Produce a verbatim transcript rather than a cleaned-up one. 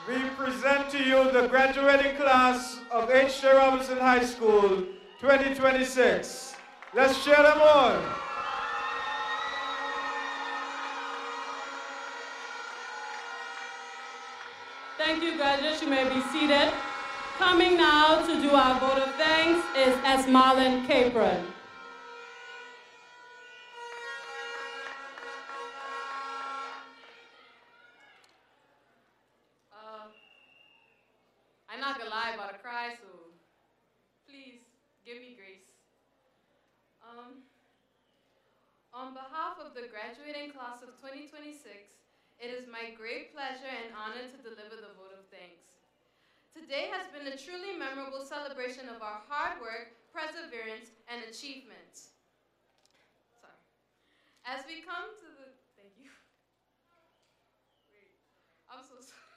We present to you the graduating class of H J Robinson High School twenty twenty-six. Let's cheer them on. Thank you, graduates. You may be seated. Coming now to do our vote of thanks is Esmalin Capron. Uh, I'm not gonna lie about a cry, so please give me grace. Um, on behalf of the graduating class of twenty twenty-six, it is my great pleasure and honor to deliver the vote of thanks. Today has been a truly memorable celebration of our hard work, perseverance, and achievements. Sorry. As we come to the, thank you. Wait, I'm so sorry.